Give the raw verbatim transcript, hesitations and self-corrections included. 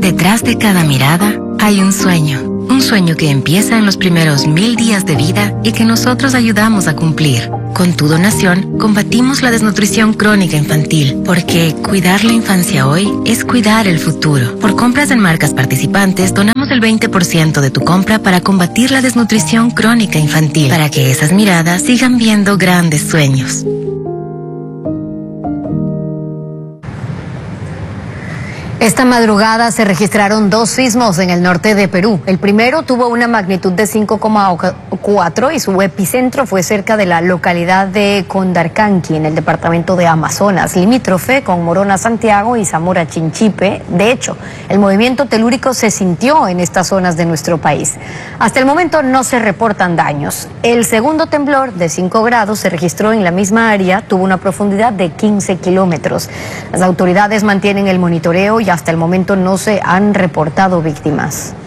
Detrás de cada mirada hay un sueño. Un sueño que empieza en los primeros mil días de vida y que nosotros ayudamos a cumplir. Con tu donación, combatimos la desnutrición crónica infantil, porque cuidar la infancia hoy es cuidar el futuro. Por compras en marcas participantes, donamos el veinte por ciento de tu compra para combatir la desnutrición crónica infantil, para que esas miradas sigan viendo grandes sueños. Esta madrugada se registraron dos sismos en el norte de Perú. El primero tuvo una magnitud de cinco coma cuatro y su epicentro fue cerca de la localidad de Condarcanqui, en el departamento de Amazonas, limítrofe con Morona Santiago y Zamora Chinchipe. De hecho, el movimiento telúrico se sintió en estas zonas de nuestro país. Hasta el momento no se reportan daños. El segundo temblor de cinco grados se registró en la misma área, tuvo una profundidad de quince kilómetros. Las autoridades mantienen el monitoreo y hasta el momento no se han reportado víctimas.